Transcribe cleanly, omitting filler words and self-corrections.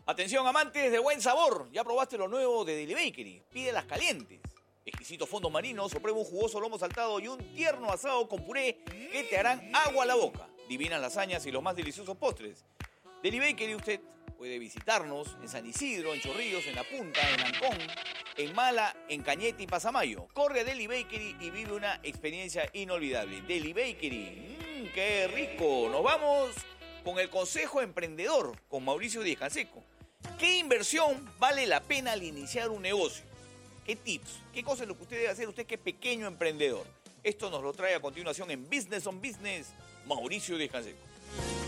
Atención amantes de buen sabor, ya probaste lo nuevo de Deli Bakery, pídelas calientes. Exquisitos fondos marinos, o prueba un jugoso lomo saltado y un tierno asado con puré que te harán agua a la boca. Divinas lasañas y los más deliciosos postres. Deli Bakery usted puede visitarnos en San Isidro, en Chorrillos, en La Punta, en Ancón, en Mala, en Cañete y Pasamayo. Corre a Deli Bakery y vive una experiencia inolvidable. Deli Bakery, ¡qué rico! Nos vamos con el Consejo Emprendedor con Mauricio Díez Canseco. ¿Qué inversión vale la pena al iniciar un negocio? ¿Qué tips? ¿Qué cosas es lo que usted debe hacer, usted que es pequeño emprendedor? Esto nos lo trae a continuación en Business on Business, Mauricio Díez Canseco.